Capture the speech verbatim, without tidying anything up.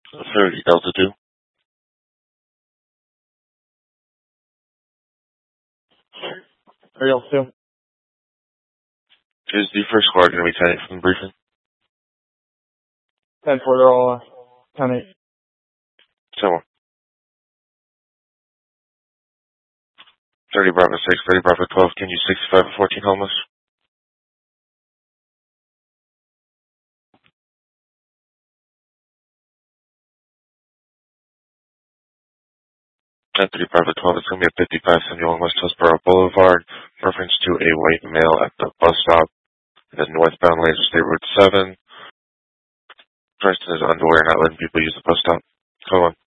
thirty Delta two. Ariel two. Is the first squad going to be ten eight from the briefing? ten four, they're all ten eight. Someone. thirty Bravo six, thirty Bravo twelve, can you sixty-five and fourteen homeless? ten three Bravo twelve, it's going to be at fifty-five seventy-one West Hillsborough Boulevard, reference to a white male at the bus stop in the northbound lanes of State Route seven. Person is underwear, not letting people use the bus stop. Go on.